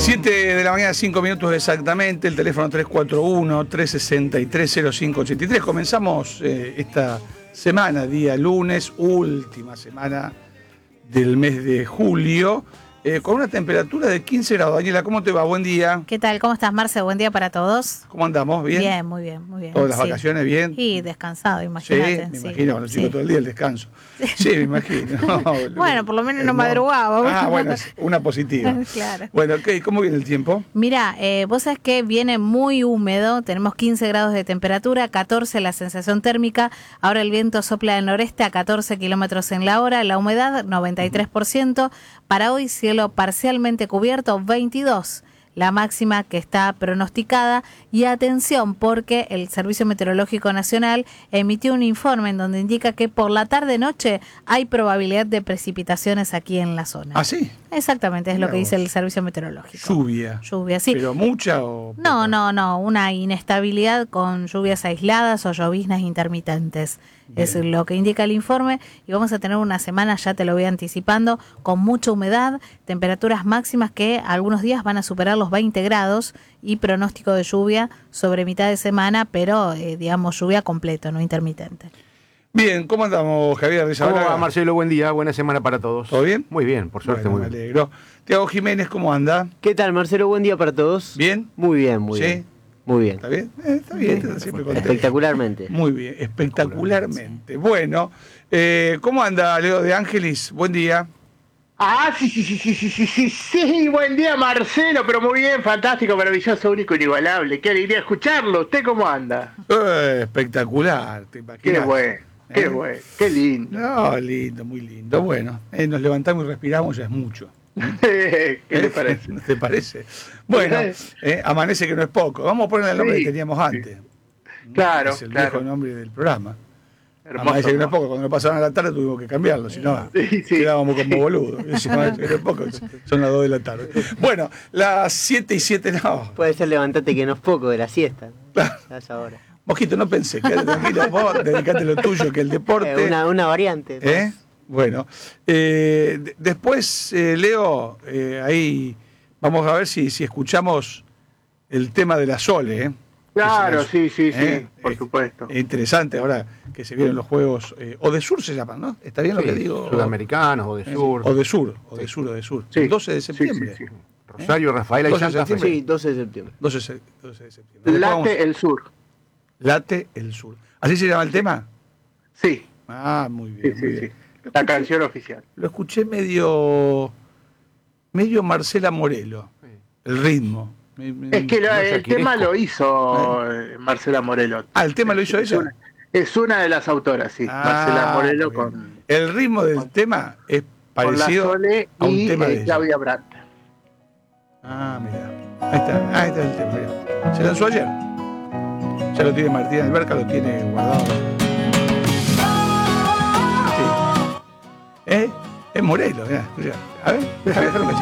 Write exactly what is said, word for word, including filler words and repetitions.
siete de la mañana, cinco minutos exactamente, el teléfono tres cuatro uno, tres seis tres, cero cinco ocho tres. Comenzamos eh, esta semana, día lunes, última semana del mes de julio, eh, con una temperatura de quince grados. Daniela, ¿cómo te va? Buen día. ¿Qué tal? ¿Cómo estás, Marce? Buen día para todos. ¿Cómo andamos? ¿Bien? Bien, muy bien, muy bien. ¿Todas las sí. vacaciones bien? Sí, descansado, imagínate. Sí, me sí. imagino, con los chicos sí. todo el día el descanso. Sí, me imagino. Bueno, por lo menos no madrugaba. Ah, bueno, es una positiva. Claro. Bueno, okay, ¿cómo viene el tiempo? Mira, eh, vos sabés que viene muy húmedo, tenemos quince grados de temperatura, catorce la sensación térmica, ahora el viento sopla del noreste a catorce kilómetros en la hora, la humedad noventa y tres por ciento, para hoy cielo parcialmente cubierto veintidós. La máxima que está pronosticada, y atención porque el Servicio Meteorológico Nacional emitió un informe en donde indica que por la tarde-noche hay probabilidad de precipitaciones aquí en la zona. ¿Ah, sí? Exactamente, es Mirá lo que vos. dice el Servicio Meteorológico. Lluvia. Lluvia, sí. ¿Pero mucha o poca? No, no, no, una inestabilidad con lluvias aisladas o lloviznas intermitentes. Bien. Es lo que indica el informe, y vamos a tener una semana, ya te lo voy anticipando, con mucha humedad, temperaturas máximas que algunos días van a superar los veinte grados y pronóstico de lluvia sobre mitad de semana, pero eh, digamos lluvia completa, no intermitente. Bien, ¿cómo andamos, Javier ¿Cómo va, Rizabalaga? Marcelo? Buen día, buena semana para todos. ¿Todo bien? Muy bien, por suerte, Bueno, muy me bien. alegro. Tiago Jiménez, ¿cómo anda? ¿Qué tal, Marcelo? Buen día para todos. ¿Bien? Muy bien, muy ¿Sí? bien. Muy bien. ¿Está bien? Eh, está bien, está siempre contento. Espectacularmente. Muy bien, espectacularmente. Bueno, eh, ¿cómo anda Leo de Ángelis? Buen día. Ah, sí, sí, sí, sí, sí, sí, sí, sí, buen día Marcelo, pero muy bien, fantástico, maravilloso, único, inigualable, qué alegría escucharlo, ¿usted cómo anda? Eh, espectacular, ¿te Qué imaginas? bueno, qué ¿Eh? bueno, qué lindo. No, lindo, muy lindo. Bueno, eh, nos levantamos y respiramos, ya es mucho. ¿Qué le ¿Eh? parece? ¿No te parece? Bueno, eh, amanece que no es poco. Vamos a poner el nombre Sí, que teníamos antes. Claro, Es el claro. viejo nombre del programa. Hermoso, Amanece que no es hermoso. poco. Cuando nos pasaron a la tarde tuvimos que cambiarlo, si no Sí, sí. quedábamos como boludos. Y si amanece que no es poco, son las dos de la tarde. Bueno, las siete y siete, no. Puede ser levantate que no es poco de la siesta. Claro. Ya es ahora. Mosquito, no pensé, quédate tranquilo, vos dedicate lo tuyo, que el deporte. Eh, una, una variante. ¿no? ¿Eh? Bueno, eh, d- después, eh, Leo, eh, ahí vamos a ver si, si escuchamos el tema de la Sole. ¿eh? Claro, Es- sí, sí, sí, ¿eh? por Eh, supuesto. Es interesante ahora que se vienen los juegos, eh, o de sur se llaman, ¿no? ¿Está bien lo Sí, que digo? Sudamericanos o de Eh, sur. O de sur, o de sur, o de sur. Sí, El doce de sí, septiembre. sí, sí. Rosario, Rafaela y doce de Santa Fe. septiembre. Sí, doce de septiembre. doce, se- doce de septiembre. Después vamos- Late el sur, Late el sur. ¿Así se llama el tema? sí, Ah, muy sí, bien. sí, muy sí. bien. Lo La escuché- canción oficial. Lo escuché medio medio Marcela Morelo, el ritmo. Me- me- Es que la- no el yaquiresco. tema lo hizo eh, Marcela Morelo. Ah, el tema lo hizo Es ella. una, es una de las autoras, sí. Ah, Marcela Morelo muy bien. con, El ritmo del tema es con la parecido Sole a un y tema de eh, ella. Claudia Brandt. Ah, mira. Ahí está, ahí está el tema, mirá. Se lanzó ayer. Ya lo tiene Martín Alberca, lo tiene guardado. Sí. ¿Eh? Es Morelo, mirá, mirá. A ver, déjame dejar un cachito.